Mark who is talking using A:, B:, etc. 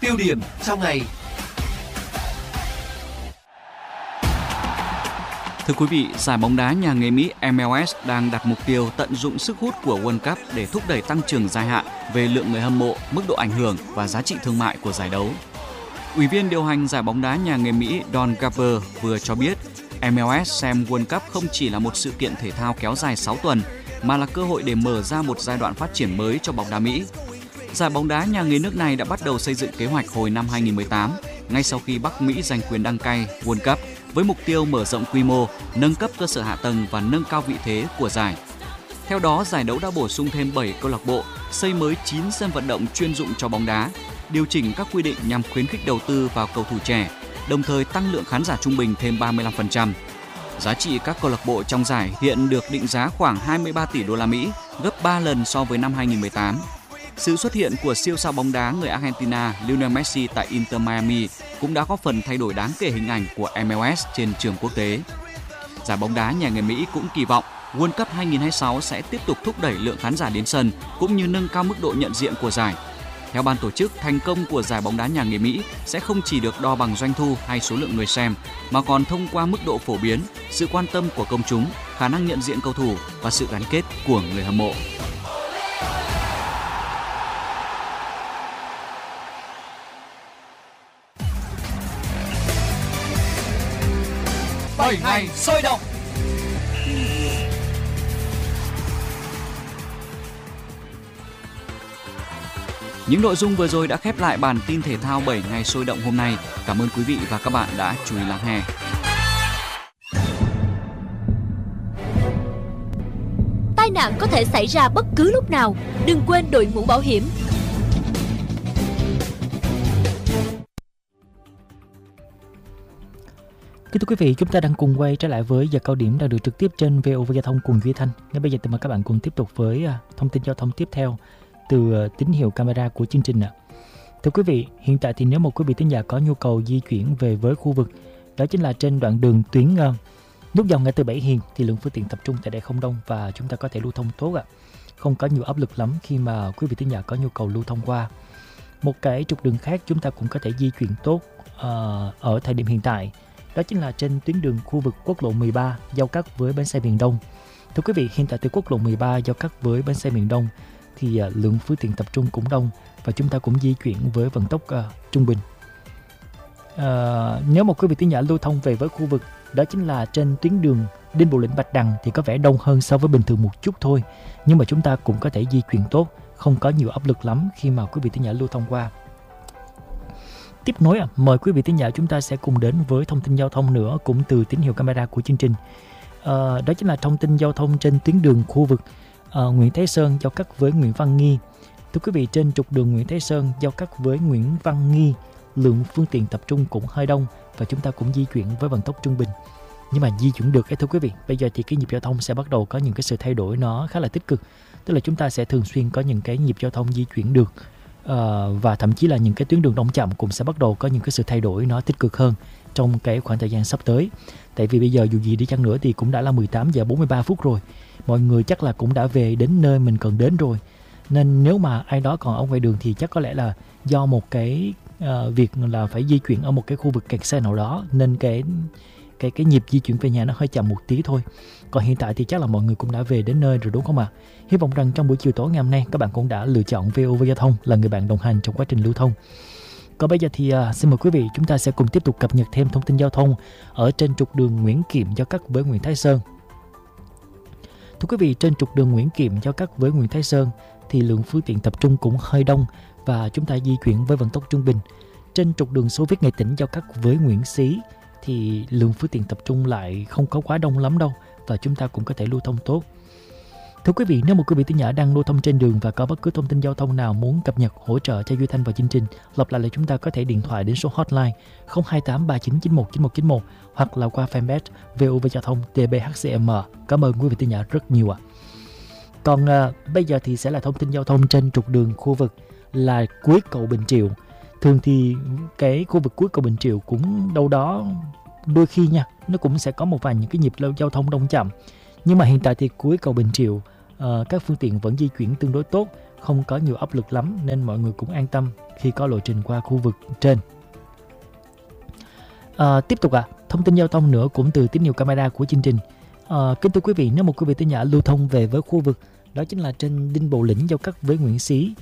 A: Tiêu điểm trong ngày.
B: Thưa quý vị, giải bóng đá nhà nghề Mỹ MLS đang đặt mục tiêu tận dụng sức hút của World Cup để thúc đẩy tăng trưởng dài hạn về lượng người hâm mộ, mức độ ảnh hưởng và giá trị thương mại của giải đấu. Ủy viên điều hành giải bóng đá nhà nghề Mỹ Don Garber vừa cho biết, MLS xem World Cup không chỉ là một sự kiện thể thao kéo dài 6 tuần, mà là cơ hội để mở ra một giai đoạn phát triển mới cho bóng đá Mỹ. Giải bóng đá nhà nghề nước này đã bắt đầu xây dựng kế hoạch hồi năm 2018, ngay sau khi Bắc Mỹ giành quyền đăng cai World Cup, với mục tiêu mở rộng quy mô, nâng cấp cơ sở hạ tầng và nâng cao vị thế của giải. Theo đó, giải đấu đã bổ sung thêm 7 câu lạc bộ, xây mới 9 sân vận động chuyên dụng cho bóng đá, điều chỉnh các quy định nhằm khuyến khích đầu tư vào cầu thủ trẻ, đồng thời tăng lượng khán giả trung bình thêm 35%. Giá trị các câu lạc bộ trong giải hiện được định giá khoảng 23 tỷ đô la Mỹ, gấp 3 lần so với năm 2018. Sự xuất hiện của siêu sao bóng đá người Argentina Lionel Messi tại Inter Miami cũng đã góp phần thay đổi đáng kể hình ảnh của MLS trên trường quốc tế. Giải bóng đá nhà nghề Mỹ cũng kỳ vọng World Cup 2026 sẽ tiếp tục thúc đẩy lượng khán giả đến sân cũng như nâng cao mức độ nhận diện của giải. Theo ban tổ chức, thành công của giải bóng đá nhà nghề Mỹ sẽ không chỉ được đo bằng doanh thu hay số lượng người xem, mà còn thông qua mức độ phổ biến, sự quan tâm của công chúng, khả năng nhận diện cầu thủ và sự gắn kết của người hâm mộ.
A: Bảy ngày sôi động.
B: Những nội dung vừa rồi đã khép lại bản tin thể thao 7 ngày sôi động hôm nay. Cảm ơn quý vị và các bạn đã chú ý lắng nghe.
C: Tai nạn có thể xảy ra bất cứ lúc nào. Đừng quên đội mũ bảo hiểm.
D: Kính thưa quý vị, chúng ta đang cùng quay trở lại với giờ cao điểm đang được trực tiếp trên VOV Giao thông cùng Duy Thanh. Ngay bây giờ thì mời các bạn cùng tiếp tục với thông tin giao thông tiếp theo từ tín hiệu camera của chương trình ạ. Thưa quý vị, hiện tại thì nếu một quý vị thính giả có nhu cầu di chuyển về với khu vực, đó chính là trên đoạn đường tuyến nút giao ngã tư Bảy Hiền, thì lượng phương tiện tập trung tại đây không đông và chúng ta có thể lưu thông tốt ạ. Không có nhiều áp lực lắm khi mà quý vị thính giả có nhu cầu lưu thông qua. Một cái trục đường khác chúng ta cũng có thể di chuyển tốt ở thời điểm hiện tại, đó chính là trên tuyến đường khu vực quốc lộ 13 giao cắt với bến xe miền Đông. Thưa quý vị, hiện tại từ quốc lộ 13 giao cắt với bến xe miền Đông thì lượng phương tiện tập trung cũng đông và chúng ta cũng di chuyển với vận tốc trung bình. Nếu một quý vị thính giả lưu thông về với khu vực đó chính là trên tuyến đường Đinh Bộ Lĩnh Bạch Đằng thì có vẻ đông hơn so với bình thường một chút thôi, nhưng mà chúng ta cũng có thể di chuyển tốt, không có nhiều áp lực lắm khi mà quý vị thính giả lưu thông qua. Tiếp nối mời quý vị thính giả chúng ta sẽ cùng đến với thông tin giao thông nữa cũng từ tín hiệu camera của chương trình. Đó chính là thông tin giao thông trên tuyến đường khu vực Nguyễn Thái Sơn giao cắt với Nguyễn Văn Nghi. Thưa quý vị, trên trục đường Nguyễn Thái Sơn giao cắt với Nguyễn Văn Nghi, lượng phương tiện tập trung cũng hơi đông và chúng ta cũng di chuyển với vận tốc trung bình. Nhưng mà di chuyển được thưa quý vị, bây giờ thì cái nhịp giao thông sẽ bắt đầu có những cái sự thay đổi nó khá là tích cực. Tức là chúng ta sẽ thường xuyên có những cái nhịp giao thông di chuyển được. Và thậm chí là những cái tuyến đường đông chậm cũng sẽ bắt đầu có những cái sự thay đổi nó tích cực hơn trong cái khoảng thời gian sắp tới. Tại vì bây giờ dù gì đi chăng nữa thì cũng đã là 18 giờ 43 phút rồi. Mọi người chắc là cũng đã về đến nơi mình cần đến rồi. Nên nếu mà ai đó còn ở ngoài đường thì chắc có lẽ là do một cái việc là phải di chuyển ở một cái khu vực kẹt xe nào đó, nên cái nhịp di chuyển về nhà nó hơi chậm một tí thôi. Còn hiện tại thì chắc là mọi người cũng đã về đến nơi rồi đúng không ạ? Hy vọng rằng trong buổi chiều tối ngày hôm nay các bạn cũng đã lựa chọn VOV Giao thông là người bạn đồng hành trong quá trình lưu thông. Còn bây giờ thì xin mời quý vị chúng ta sẽ cùng tiếp tục cập nhật thêm thông tin giao thông ở trên trục đường Nguyễn Kiệm giao cắt với Nguyễn Thái Sơn. Thưa quý vị, trên trục đường Nguyễn Kiệm giao cắt với Nguyễn Thái Sơn thì lượng phương tiện tập trung cũng hơi đông và chúng ta di chuyển với vận tốc trung bình. Trên trục đường Xô Viết Nghệ Tĩnh giao cắt với Nguyễn Xí thì lượng phương tiện tập trung lại không có quá đông lắm đâu và chúng ta cũng có thể lưu thông tốt. Thưa quý vị, nếu một quý vị thính giả đang lưu thông trên đường và có bất cứ thông tin giao thông nào muốn cập nhật hỗ trợ cho Duy Thanh và chương trình, lặp lại là chúng ta có thể điện thoại đến số hotline 028 3991 9191 hoặc là qua fanpage VOV Giao thông TBHCM. Cảm ơn quý vị thính giả rất nhiều ạ. Còn bây giờ thì sẽ là thông tin giao thông trên trục đường khu vực là cuối cầu Bình Triệu. Thường thì cái khu vực cuối cầu Bình Triệu cũng đâu đó đôi khi nha, nó cũng sẽ có một vài những cái nhịp giao thông đông chậm. Nhưng mà hiện tại thì cuối cầu Bình Triệu các phương tiện vẫn di chuyển tương đối tốt, không có nhiều áp lực lắm nên mọi người cũng an tâm khi có lộ trình qua khu vực trên. Tiếp tục thông tin giao thông nữa cũng từ tín hiệu camera của chương trình. Kính thưa quý vị, nếu một quý vị thính giả lưu thông về với khu vực đó chính là trên Đinh Bộ Lĩnh giao cắt với Nguyễn Xí